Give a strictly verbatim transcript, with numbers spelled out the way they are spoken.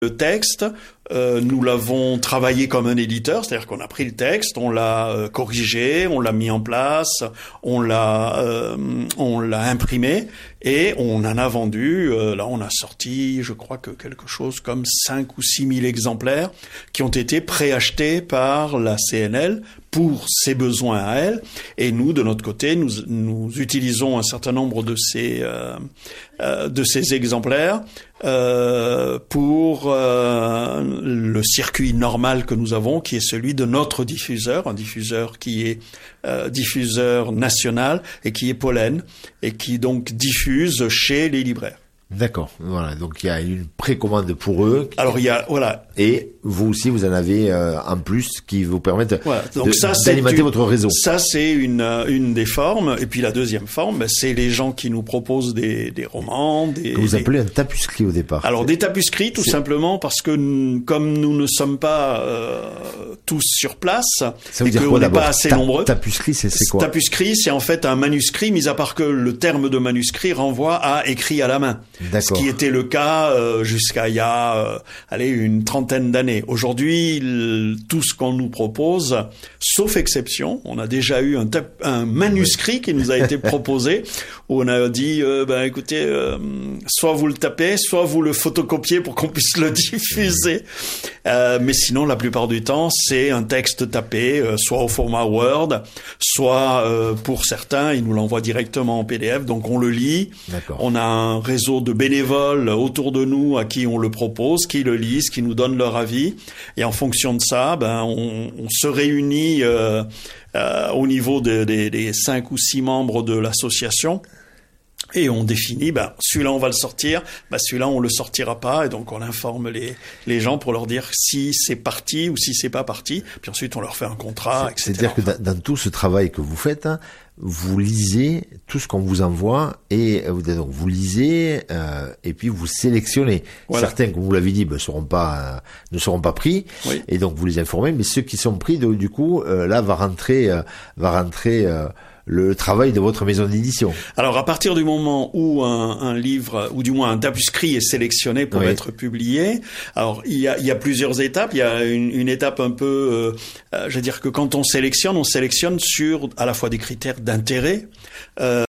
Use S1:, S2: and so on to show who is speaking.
S1: Le texte, euh, nous l'avons travaillé comme un éditeur, c'est-à-dire qu'on a pris le texte, on l'a euh, corrigé, on l'a mis en place, on l'a, euh, on l'a imprimé et on en a vendu. Euh, là, on a sorti, je crois que quelque chose comme cinq ou six mille exemplaires qui ont été préachetés par la C N L pour ses besoins à elle. Et nous, de notre côté, nous, nous utilisons un certain nombre de ces euh, euh, de ces exemplaires euh, pour euh, le circuit normal que nous avons, qui est celui de notre diffuseur, un diffuseur qui est euh, diffuseur national et qui est Pollen et qui donc diffuse chez les libraires.
S2: D'accord, voilà, donc il y a une précommande pour eux.
S1: Alors il y a, voilà.
S2: Et vous aussi, vous en avez euh, en plus qui vous permettent
S1: voilà. Donc
S2: de,
S1: ça,
S2: d'alimenter
S1: une,
S2: votre réseau.
S1: Ça, c'est une une des formes. Et puis la deuxième forme, ben, c'est les gens qui nous proposent des, des romans. Des,
S2: que vous
S1: des...
S2: appelez un tapuscrit au départ.
S1: Alors des tapuscrits, tout c'est... simplement parce que nous, comme nous ne sommes pas euh, tous sur place,
S2: ça veut
S1: et
S2: dire
S1: qu'on
S2: quoi,
S1: n'est
S2: d'abord
S1: pas assez
S2: Ta-
S1: nombreux.
S2: Tapuscrit, c'est, c'est quoi?
S1: Tapuscrit, c'est en fait un manuscrit, mis à part que le terme de manuscrit renvoie à écrit à la main.
S2: D'accord.
S1: Ce qui était le cas euh, jusqu'à il y a, euh, allez, une trentaine d'années. Aujourd'hui, le, tout ce qu'on nous propose, sauf exception, on a déjà eu un, tap, un manuscrit qui nous a été proposé, où on a dit, euh, ben écoutez, euh, soit vous le tapez, soit vous le photocopiez pour qu'on puisse le diffuser. Euh, mais sinon, la plupart du temps, c'est un texte tapé, euh, soit au format Word, soit euh, pour certains, ils nous l'envoient directement en P D F, donc on le lit.
S2: D'accord.
S1: On a un réseau de bénévoles autour de nous à qui on le propose, qui le lisent, qui nous donnent leur avis, et en fonction de ça, ben on, on se réunit euh, euh, au niveau de, de, des cinq ou six membres de l'association. Et on définit, ben, celui-là on va le sortir, ben, celui-là on le sortira pas, et donc on informe les, les gens pour leur dire si c'est parti ou si c'est pas parti, puis ensuite on leur fait un contrat,
S2: c'est,
S1: et cetera.
S2: C'est-à-dire que dans, dans tout ce travail que vous faites, hein, vous lisez tout ce qu'on vous envoie, et euh, donc vous lisez, euh, et puis vous sélectionnez. Voilà. Certains, comme vous l'avez dit, ben, seront pas, euh, ne seront pas pris, oui. Et donc vous les informez, mais ceux qui sont pris, donc, du coup, euh, là va rentrer, euh, va rentrer, euh, le travail de votre maison d'édition.
S1: Alors, à partir du moment où un, un livre, ou du moins un tapuscrit est sélectionné pour oui. être publié, alors il y a, il y a plusieurs étapes. Il y a une, une étape un peu, euh, je veux dire que quand on sélectionne, on sélectionne sur à la fois des critères d'intérêt. Euh,